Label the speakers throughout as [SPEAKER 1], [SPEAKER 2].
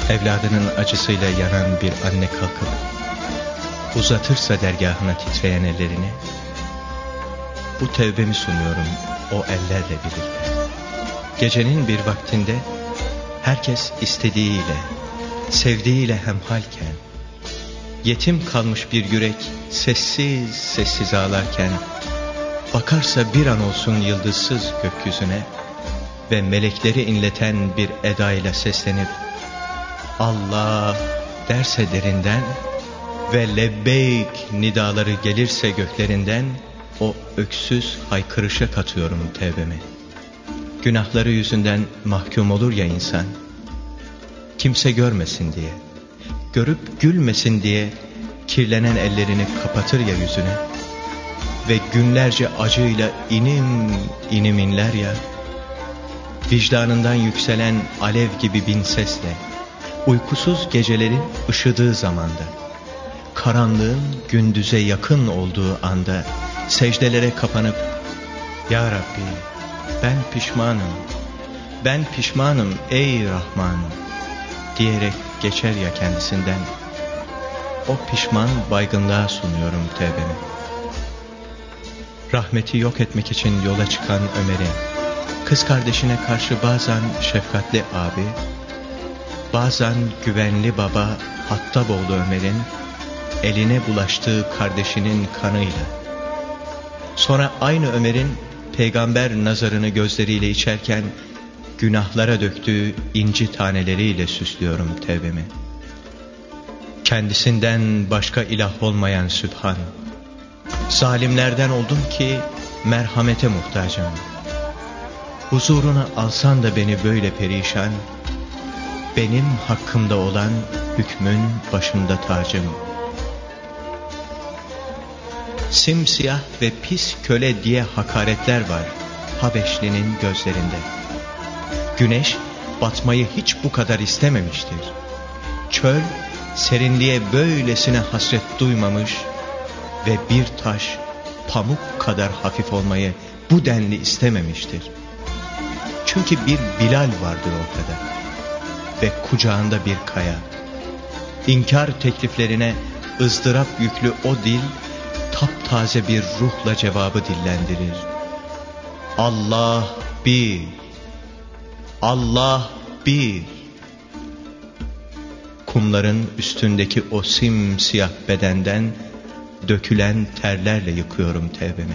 [SPEAKER 1] Evladının acısıyla yanan bir anne kalkıp uzatırsa dergahına titreyen ellerini, bu tevbemi sunuyorum o ellerle birlikte. Gecenin bir vaktinde herkes istediğiyle, sevdiğiyle hemhalken, yetim kalmış bir yürek sessiz sessiz ağlarken, bakarsa bir an olsun yıldızsız gökyüzüne ve melekleri inleten bir edayla seslenip Allah derse derinden ve lebbeyk nidaları gelirse göklerinden, o öksüz haykırışa katıyorum tevbemi. Günahları yüzünden mahkum olur ya insan, kimse görmesin diye, görüp gülmesin diye kirlenen ellerini kapatır ya yüzüne ve günlerce acıyla inim inim inler ya, vicdanından yükselen alev gibi bin sesle, uykusuz gecelerin ışıdığı zamanda, karanlığın gündüze yakın olduğu anda secdelere kapanıp Ya Rabbi ben pişmanım ey Rahman diyerek geçer ya kendisinden, o pişman baygınlığa sunuyorum tevbemi. Rahmeti yok etmek için yola çıkan Ömer'in, kız kardeşine karşı bazen şefkatli abi, bazen güvenli baba Hattaboğlu Ömer'in eline bulaştığı kardeşinin kanıyla, sonra aynı Ömer'in peygamber nazarını gözleriyle içerken günahlara döktüğü inci taneleriyle süslüyorum tevbemi. Kendisinden başka ilah olmayan Sübhan, zalimlerden oldum ki merhamete muhtacım. Huzuruna alsan da beni böyle perişan, benim hakkımda olan hükmün başında tacım. Simsiyah ve pis köle diye hakaretler var Habeşli'nin gözlerinde. Güneş batmayı hiç bu kadar istememiştir. Çöl serinliğe böylesine hasret duymamış ve bir taş pamuk kadar hafif olmayı bu denli istememiştir. Çünkü bir Bilal vardır ortada ve kucağında bir kaya. İnkar tekliflerine ızdırap yüklü o dil taptaze bir ruhla cevabı dillendirir. Allah bir, Allah bir. Kumların üstündeki o simsiyah bedenden dökülen terlerle yıkıyorum tevbemi.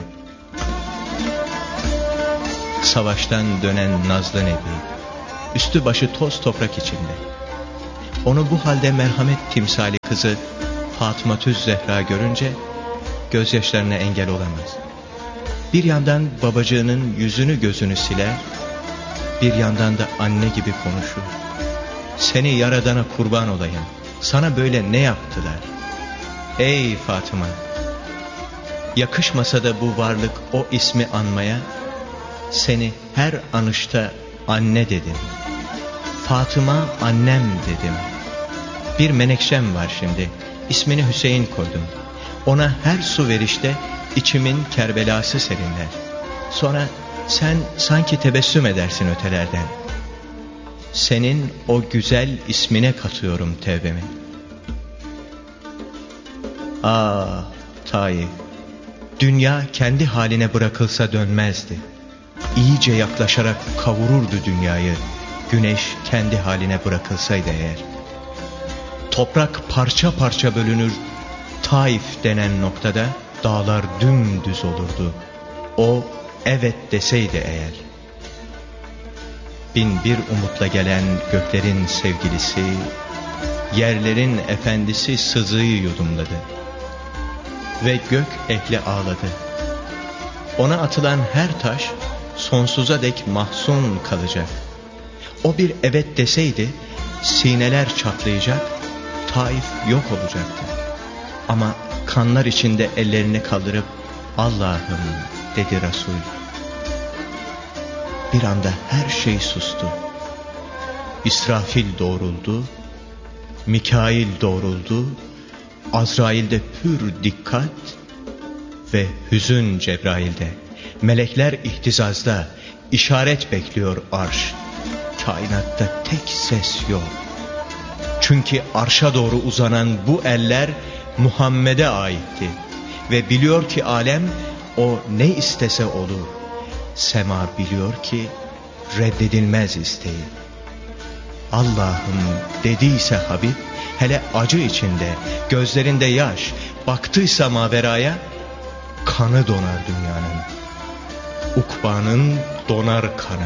[SPEAKER 1] Savaştan dönen nazlı Nebi, üstü başı toz toprak içinde. Onu bu halde merhamet timsali kızı Fatıma-tüz Zehra görünce gözyaşlarına engel olamaz. Bir yandan babacığının yüzünü gözünü siler, bir yandan da anne gibi konuşur. Seni yaradana kurban olayım, sana böyle ne yaptılar? Ey Fatıma! Yakışmasa da bu varlık o ismi anmaya, seni her anışta anne dedim. Fatıma annem dedim. Bir menekşem var şimdi, ismini Hüseyin koydum. Ona her su verişte içimin kerbelası serinler. Sonra sen sanki tebessüm edersin ötelerden. Senin o güzel ismine katıyorum tevbemi. Ah Taif, dünya kendi haline bırakılsa dönmezdi. İyice yaklaşarak kavururdu dünyayı, güneş kendi haline bırakılsaydı eğer. Toprak parça parça bölünür, Taif denen noktada dağlar dümdüz olurdu. O evet deseydi eğer. Bin bir umutla gelen göklerin sevgilisi, yerlerin efendisi sızıyı yudumladı. Ve gök ehli ağladı. Ona atılan her taş sonsuza dek mahzun kalacak. O bir evet deseydi sineler çatlayacak, Taif yok olacaktı. Ama kanlar içinde ellerini kaldırıp Allah'ım dedi Resul. Bir anda her şey sustu. İsrafil doğruldu, Mikail doğruldu, Azrail'de pür dikkat ve hüzün Cebrail'de. Melekler ihtizazda, işaret bekliyor arş. Kainatta tek ses yok. Çünkü arşa doğru uzanan bu eller Muhammed'e aitti. Ve biliyor ki alem o ne istese olur. Sema biliyor ki reddedilmez isteği. Allah'ım dediyse Habib, hele acı içinde, gözlerinde yaş, baktıysa maveraya, kanı donar dünyanın. Ukbanın donar kanı.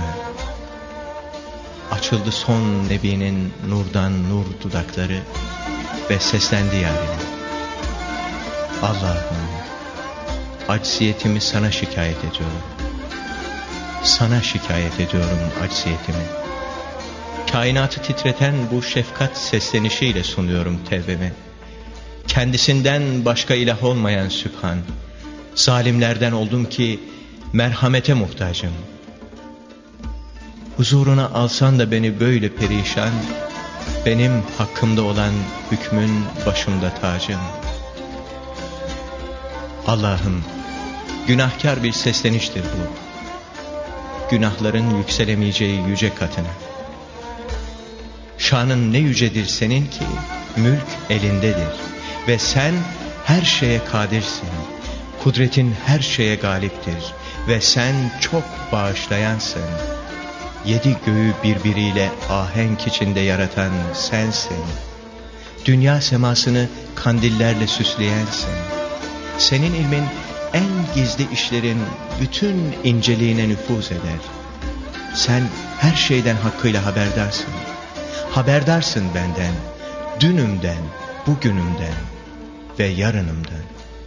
[SPEAKER 1] Açıldı son Nebi'nin nurdan nur dudakları ve seslendi yarine. Allah'ım, acziyetimi sana şikayet ediyorum. Sana şikayet ediyorum acziyetimi. Kainatı titreten bu şefkat seslenişiyle sunuyorum tevbemi. Kendisinden başka ilah olmayan Sübhan, zalimlerden oldum ki merhamete muhtacım. Huzuruna alsan da beni böyle perişan, benim hakkımda olan hükmün başımda tacım. Allah'ım, günahkar bir sesleniştir bu. Günahların yükselemeyeceği yüce katına. Şanın ne yücedir senin ki, mülk elindedir. Ve sen her şeye kadirsin. Kudretin her şeye galiptir. Ve sen çok bağışlayansın. 7 göğü birbiriyle ahenk içinde yaratan sensin. Dünya semasını kandillerle süsleyensin. Senin ilmin en gizli işlerin bütün inceliğine nüfuz eder. Sen her şeyden hakkıyla haberdarsın. Haberdarsın benden, dünümden, bugünümden ve yarınımdan.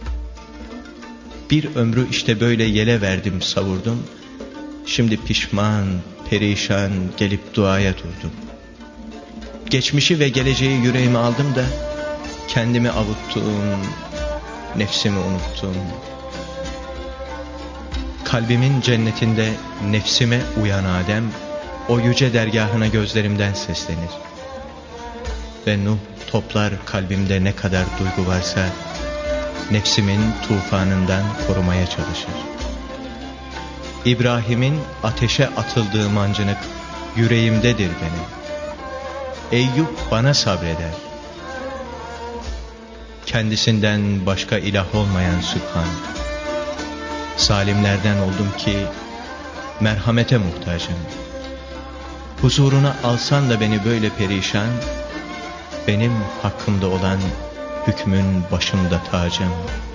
[SPEAKER 1] Bir ömrü işte böyle yele verdim, savurdum. Şimdi pişman, perişan gelip duaya durdum. Geçmişi ve geleceği yüreğime aldım da kendimi avuttum, nefsimi unuttum. Kalbimin cennetinde nefsime uyan Adem, o yüce dergahına gözlerimden seslenir. Ve Nuh toplar kalbimde ne kadar duygu varsa, nefsimin tufanından korumaya çalışır. İbrahim'in ateşe atıldığı mancınık yüreğimdedir benim. Eyüp bana sabreder. Kendisinden başka ilah olmayan Sübhan, zalimlerden oldum ki merhamete muhtacım. Huzuruna alsan da beni böyle perişan, benim hakkımda olan hükmün başımda tacım.